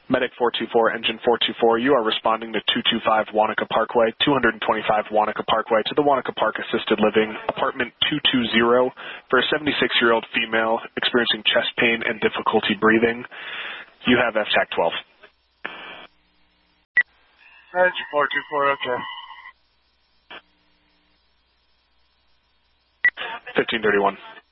Medic 424, Engine 424, you are responding to 225 Wanaka Parkway, 225 Wanaka Parkway to the Wanaka Park Assisted Living, apartment 220, for a 76-year-old female experiencing chest pain and difficulty breathing. You have FTAC 12. Engine 424, okay. 1531.